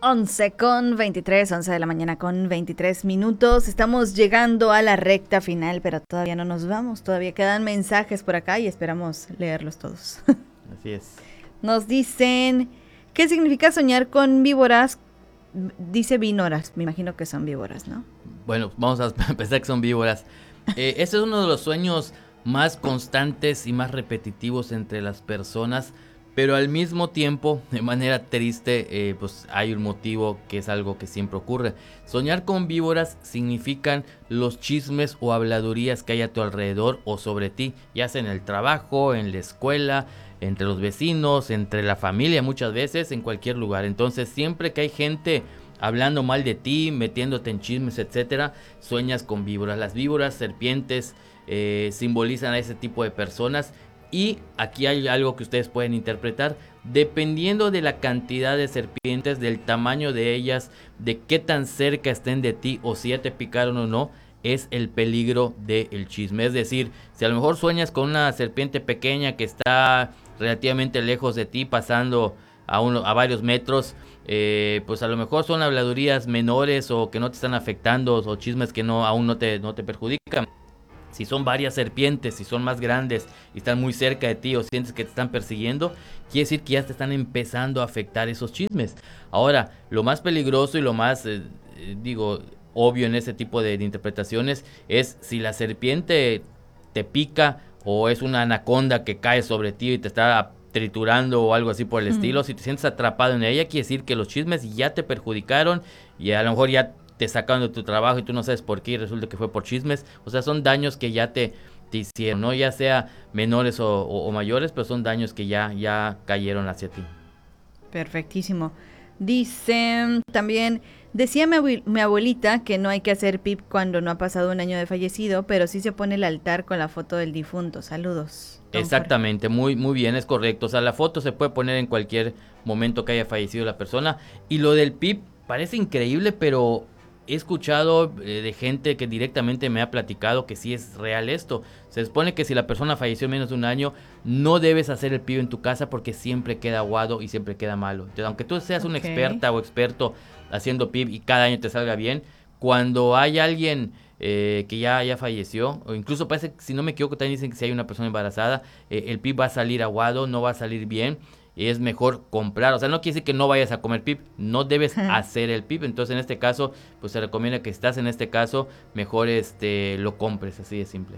11 de la mañana con 23 minutos. Estamos llegando a la recta final, pero todavía no nos vamos. Todavía quedan mensajes por acá y esperamos leerlos todos. Así es. Nos dicen, ¿qué significa soñar con víboras? Dice vínoras, me imagino que son víboras, ¿no? Bueno, vamos a pensar que son víboras. Ese es uno de los sueños más constantes y más repetitivos entre las personas, pero al mismo tiempo, de manera triste, pues hay un motivo que es algo que siempre ocurre. Soñar con víboras significan los chismes o habladurías que hay a tu alrededor o sobre ti, ya sea en el trabajo, en la escuela, entre los vecinos, entre la familia, muchas veces, en cualquier lugar. Entonces, siempre que hay gente hablando mal de ti, metiéndote en chismes, etcétera, sueñas con víboras. Las víboras, serpientes, simbolizan a ese tipo de personas. Y aquí hay algo que ustedes pueden interpretar, dependiendo de la cantidad de serpientes, del tamaño de ellas, de qué tan cerca estén de ti o si ya te picaron o no, es el peligro del chisme. Es decir, si a lo mejor sueñas con una serpiente pequeña que está relativamente lejos de ti, pasando a varios metros, pues a lo mejor son habladurías menores o que no te están afectando o chismes que aún no te perjudican. Si son varias serpientes, si son más grandes y están muy cerca de ti o sientes que te están persiguiendo, quiere decir que ya te están empezando a afectar esos chismes. Ahora, lo más peligroso y lo más, obvio en ese tipo de interpretaciones es si la serpiente te pica o es una anaconda que cae sobre ti y te está triturando o algo así por el estilo. Si te sientes atrapado en ella, quiere decir que los chismes ya te perjudicaron y a lo mejor ya te sacaron de tu trabajo y tú no sabes por qué y resulta que fue por chismes. O sea, son daños que ya te hicieron, ¿no? Ya sea menores o mayores, pero son daños que ya cayeron hacia ti. Perfectísimo. Dice también, decía mi abuelita que no hay que hacer pip cuando no ha pasado un año de fallecido, pero sí se pone el altar con la foto del difunto. Saludos. Exactamente, muy bien, es correcto. O sea, la foto se puede poner en cualquier momento que haya fallecido la persona. Y lo del pip parece increíble, pero he escuchado de gente que directamente me ha platicado que sí es real esto. Se supone que si la persona falleció en menos de un año, no debes hacer el pip en tu casa porque siempre queda aguado y siempre queda malo. Entonces, aunque tú seas una experta o experto haciendo pip y cada año te salga bien, cuando hay alguien que ya falleció, o incluso parece, si no me equivoco, también dicen que si hay una persona embarazada, el pip va a salir aguado, no va a salir bien. Es mejor comprar, o sea, no quiere decir que no vayas a comer pip, no debes hacer el pip. Entonces en este caso, pues se recomienda que si estás en este caso, mejor lo compres, así de simple.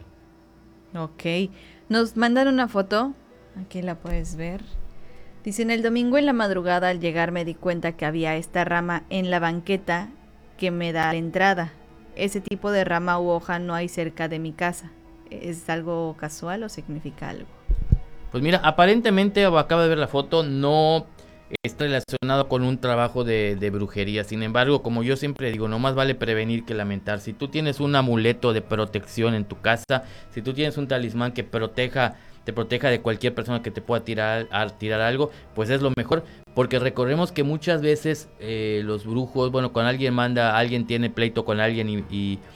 Ok, nos mandan una foto, aquí la puedes ver. Dicen, el domingo en la madrugada al llegar me di cuenta que había esta rama en la banqueta que me da la entrada. Ese tipo de rama u hoja no hay cerca de mi casa. ¿Es algo casual o significa algo? Pues mira, aparentemente, acabo de ver la foto, no está relacionado con un trabajo de brujería. Sin embargo, como yo siempre digo, no más vale prevenir que lamentar. Si tú tienes un amuleto de protección en tu casa, si tú tienes un talismán que te proteja de cualquier persona que te pueda tirar algo, pues es lo mejor. Porque recordemos que muchas veces los brujos, bueno, cuando alguien tiene pleito con alguien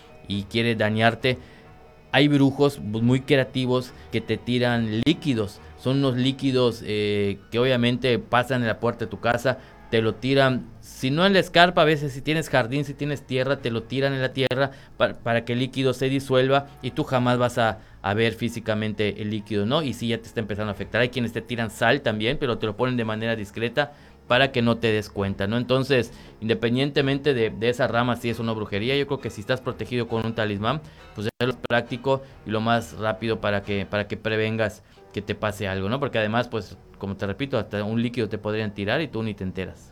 y quiere dañarte, hay brujos muy creativos que te tiran líquidos. Son unos líquidos que obviamente pasan en la puerta de tu casa, te lo tiran, si no en la escarpa, a veces si tienes jardín, si tienes tierra, te lo tiran en la tierra para que el líquido se disuelva y tú jamás vas a ver físicamente el líquido, ¿no? Y sí, ya te está empezando a afectar. Hay quienes te tiran sal también, pero te lo ponen de manera discreta para que no te des cuenta, ¿no? Entonces, independientemente de esa rama, si es una brujería, yo creo que si estás protegido con un talismán, pues es lo práctico y lo más rápido para que prevengas que te pase algo, ¿no? Porque además, pues, como te repito, hasta un líquido te podrían tirar y tú ni te enteras.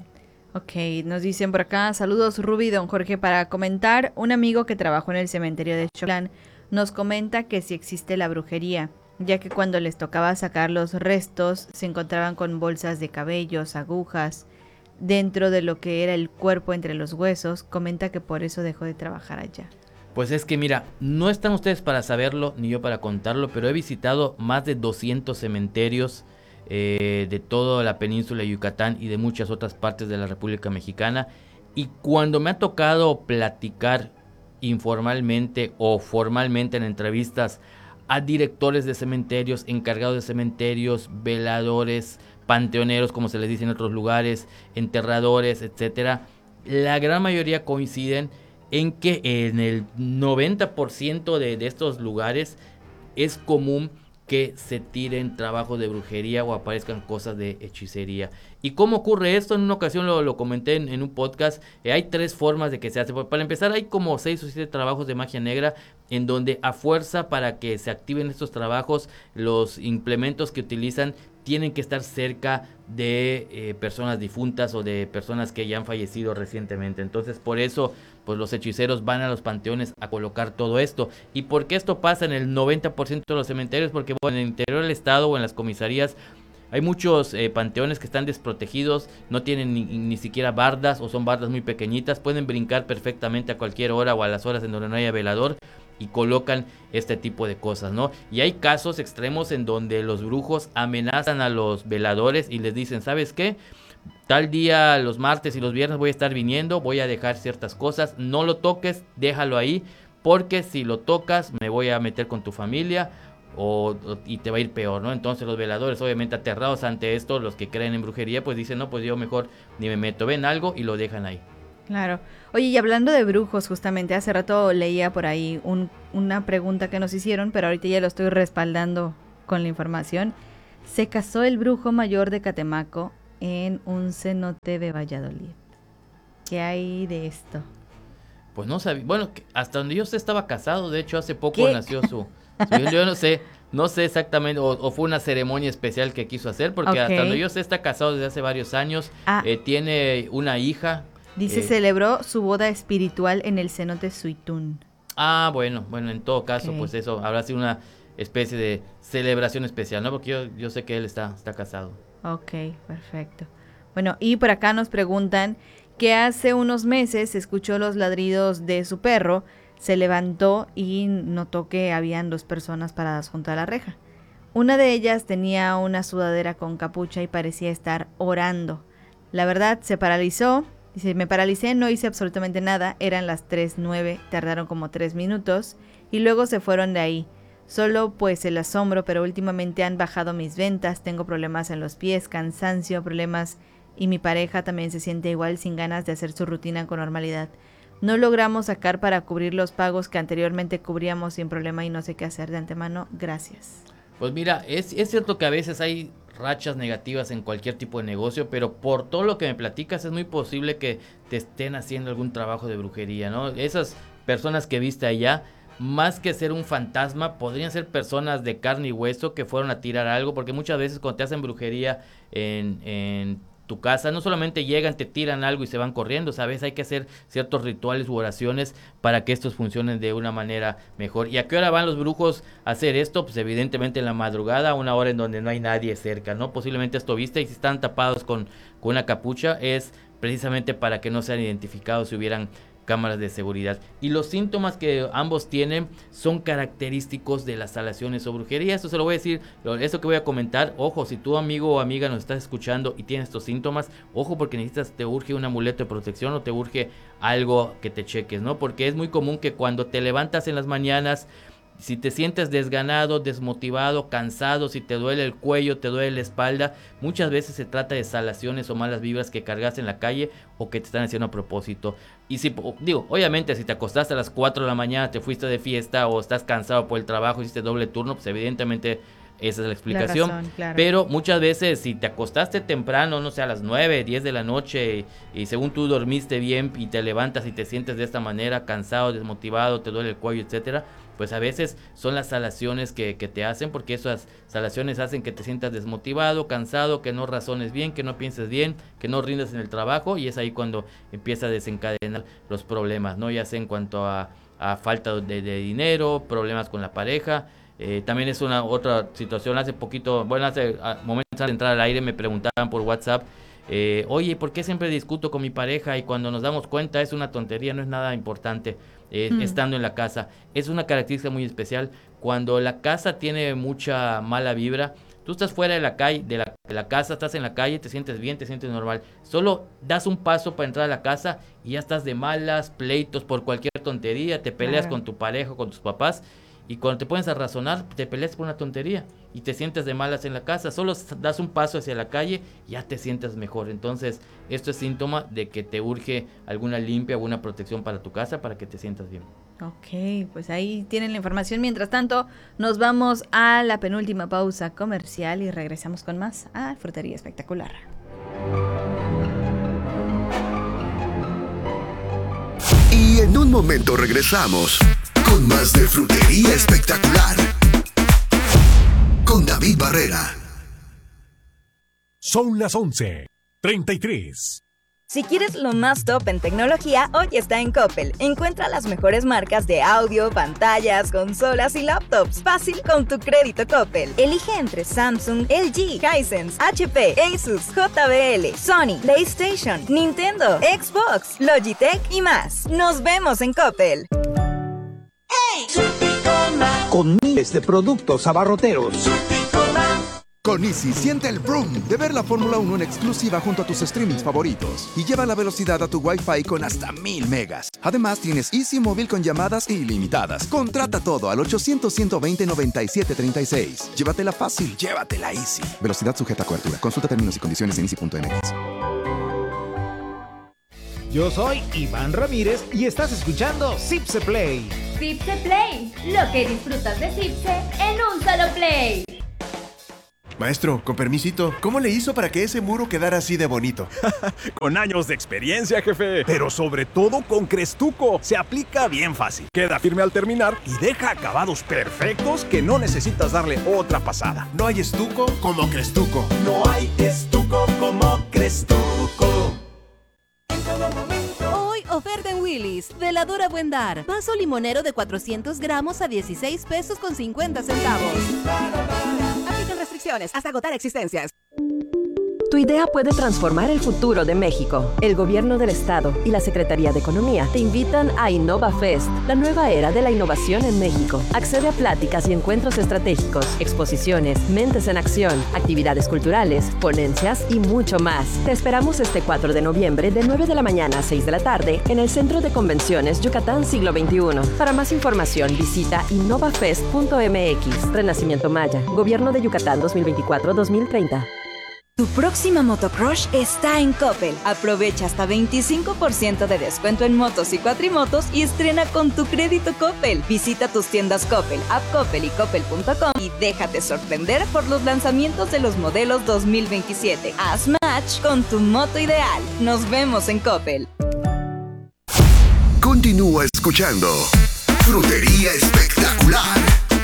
Ok, nos dicen por acá, saludos Ruby y don Jorge, para comentar, un amigo que trabajó en el cementerio de Choclán nos comenta que sí existe la brujería, ya que cuando les tocaba sacar los restos se encontraban con bolsas de cabellos, agujas, dentro de lo que era el cuerpo entre los huesos. Comenta que por eso dejó de trabajar allá. Pues es que mira, no están ustedes para saberlo, ni yo para contarlo, pero he visitado más de 200 cementerios de toda la península de Yucatán y de muchas otras partes de la República Mexicana. Y cuando me ha tocado platicar informalmente o formalmente en entrevistas a directores de cementerios, encargados de cementerios, veladores, panteoneros, como se les dice en otros lugares, enterradores, etcétera, la gran mayoría coinciden en que en el 90% de estos lugares es común que se tiren trabajos de brujería o aparezcan cosas de hechicería. ¿Y cómo ocurre esto? En una ocasión lo comenté en un podcast. Hay 3 formas de que se hace. Para empezar, hay como 6 o 7 trabajos de magia negra en donde a fuerza, para que se activen estos trabajos, los implementos que utilizan tienen que estar cerca de personas difuntas o de personas que ya han fallecido recientemente. Entonces, por eso, pues los hechiceros van a los panteones a colocar todo esto. ¿Y por qué esto pasa en el 90% de los cementerios? Porque bueno, en el interior del estado o en las comisarías hay muchos panteones que están desprotegidos, no tienen ni siquiera bardas o son bardas muy pequeñitas, pueden brincar perfectamente a cualquier hora o a las horas en donde no haya velador y colocan este tipo de cosas, ¿no? Y hay casos extremos en donde los brujos amenazan a los veladores y les dicen, ¿sabes qué? Tal día, los martes y los viernes voy a estar viniendo, voy a dejar ciertas cosas, no lo toques, déjalo ahí, porque si lo tocas me voy a meter con tu familia y te va a ir peor, ¿no? Entonces los veladores, obviamente aterrados ante esto, los que creen en brujería, pues dicen, no, pues yo mejor ni me meto, ven algo y lo dejan ahí. Claro. Oye, y hablando de brujos, justamente hace rato leía por ahí una pregunta que nos hicieron, pero ahorita ya lo estoy respaldando con la información. Se casó el brujo mayor de Catemaco en un cenote de Valladolid. ¿Qué hay de esto? Pues no sabía, bueno, hasta donde yo sé estaba casado, de hecho hace poco ¿Qué? nació su yo no sé exactamente, o fue una ceremonia especial que quiso hacer, porque hasta donde yo sé está casado desde hace varios años, tiene una hija. Dice, celebró su boda espiritual en el cenote Suitún. Bueno, en todo caso, pues eso, habrá sido una especie de celebración especial, ¿no? Porque yo sé que él está casado. Ok, perfecto. Bueno, y por acá nos preguntan que hace unos meses escuchó los ladridos de su perro, se levantó y notó que habían 2 personas paradas junto a la reja. Una de ellas tenía una sudadera con capucha y parecía estar orando. La verdad, se paralizó. Dice, me paralicé, no hice absolutamente nada, eran las 3:09, tardaron como 3 minutos y luego se fueron de ahí. Solo pues el asombro, pero últimamente han bajado mis ventas, tengo problemas en los pies, cansancio, problemas y mi pareja también se siente igual sin ganas de hacer su rutina con normalidad. No logramos sacar para cubrir los pagos que anteriormente cubríamos sin problema y no sé qué hacer de antemano, gracias. Pues mira, es cierto que a veces hay rachas negativas en cualquier tipo de negocio, pero por todo lo que me platicas es muy posible que te estén haciendo algún trabajo de brujería, ¿no? Esas personas que viste allá, más que ser un fantasma, podrían ser personas de carne y hueso que fueron a tirar algo, porque muchas veces cuando te hacen brujería en tu casa, no solamente llegan, te tiran algo y se van corriendo, ¿sabes? Hay que hacer ciertos rituales u oraciones para que estos funcionen de una manera mejor. ¿Y a qué hora van los brujos a hacer esto? Pues evidentemente en la madrugada, una hora en donde no hay nadie cerca, ¿no? Posiblemente esto viste, y si están tapados con una capucha es precisamente para que no sean identificados si hubieran cámaras de seguridad. Y los síntomas que ambos tienen son característicos de las salaciones o brujería. Esto se lo voy a decir, eso que voy a comentar, ojo, si tu amigo o amiga nos estás escuchando y tienes estos síntomas, ojo, porque te urge un amuleto de protección o te urge algo que te cheques, ¿no? Porque es muy común que cuando te levantas en las mañanas, si te sientes desganado, desmotivado, cansado, si te duele el cuello, te duele la espalda, muchas veces se trata de salaciones o malas vibras que cargas en la calle o que te están haciendo a propósito. Y si, obviamente si te acostaste a las 4 de la mañana, te fuiste de fiesta o estás cansado por el trabajo, hiciste doble turno, pues evidentemente esa es la explicación. La razón, claro. Pero muchas veces si te acostaste temprano, no sé, a las 9, 10 de la noche y según tú dormiste bien y te levantas y te sientes de esta manera, cansado, desmotivado, te duele el cuello, etcétera, pues a veces son las salaciones que te hacen, porque esas salaciones hacen que te sientas desmotivado, cansado, que no razones bien, que no pienses bien, que no rindas en el trabajo, y es ahí cuando empieza a desencadenar los problemas, ¿no? Ya sea en cuanto a falta de dinero, problemas con la pareja. También es una otra situación. Hace poquito, hace momentos de entrar al aire me preguntaban por WhatsApp, oye, ¿por qué siempre discuto con mi pareja? Y cuando nos damos cuenta es una tontería, no es nada importante. Estando en la casa, es una característica muy especial. Cuando la casa tiene mucha mala vibra, tú estás fuera de la calle, de la casa, estás en la calle, te sientes bien, te sientes normal, solo das un paso para entrar a la casa y ya estás de malas, pleitos por cualquier tontería, te peleas con tu pareja, con tus papás, y cuando te pones a razonar, te peleas por una tontería. y te sientes de malas en la casa, solo das un paso hacia la calle y ya te sientes mejor. Entonces esto es síntoma de que te urge alguna limpia, alguna protección para tu casa para que te sientas bien. Ok, pues ahí tienen la información. Mientras tanto, nos vamos a la penúltima pausa comercial y regresamos con más a Frutería Espectacular. Y en un momento regresamos con más de Frutería Espectacular con David Barrera. Son las 11:33. Si quieres lo más top en tecnología, hoy está en Coppel. Encuentra las mejores marcas de audio, pantallas, consolas y laptops. Fácil con tu crédito Coppel. Elige entre Samsung, LG, Hisense, HP, Asus, JBL, Sony, PlayStation, Nintendo, Xbox, Logitech y más. Nos vemos en Coppel. Con miles de productos abarroteros. Con Easy siente el vroom de ver la Fórmula 1 en exclusiva junto a tus streamings favoritos y lleva la velocidad a tu Wi-Fi con hasta 1000 megas. Además tienes Easy móvil con llamadas ilimitadas. Contrata todo al 800-120-9736. Llévatela fácil, llévatela Easy. Velocidad sujeta a cobertura. Consulta términos y condiciones en easy.mx. Yo soy Iván Ramírez y estás escuchando Zipse Play. Zipse Play, lo que disfrutas de Zipse en un solo play. Maestro, con permisito, ¿cómo le hizo para que ese muro quedara así de bonito? Con años de experiencia, jefe. Pero sobre todo con Crestuco. Se aplica bien fácil. Queda firme al terminar y deja acabados perfectos que no necesitas darle otra pasada. No hay estuco como Crestuco. No hay estuco como Crestuco. Hoy oferta en Willy's. Veladora Buen Dar. Vaso limonero de 400 gramos a 16 pesos con 50 centavos. Aplican restricciones hasta agotar existencias. Tu idea puede transformar el futuro de México. El Gobierno del Estado y la Secretaría de Economía te invitan a InnovaFest, la nueva era de la innovación en México. Accede a pláticas y encuentros estratégicos, exposiciones, mentes en acción, actividades culturales, ponencias y mucho más. Te esperamos este 4 de noviembre de 9 de la mañana a 6 de la tarde en el Centro de Convenciones Yucatán Siglo XXI. Para más información visita innovafest.mx. Renacimiento Maya, Gobierno de Yucatán 2024-2030. Tu próxima motocrush está en Coppel. Aprovecha hasta 25% de descuento en motos y cuatrimotos y estrena con tu crédito Coppel. Visita tus tiendas Coppel, App Coppel y Coppel.com y déjate sorprender por los lanzamientos de los modelos 2027. Haz match con tu moto ideal. Nos vemos en Coppel. Continúa escuchando Frutería Espectacular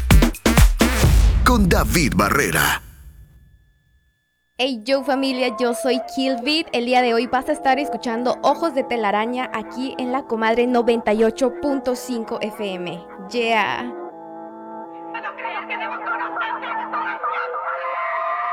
con David Barrera. Hey yo familia, yo soy Killbeat. El día de hoy vas a estar escuchando Ojos de Telaraña aquí en La Comadre 98.5 FM. Yeah. No creas que debo conocerte de todas formas.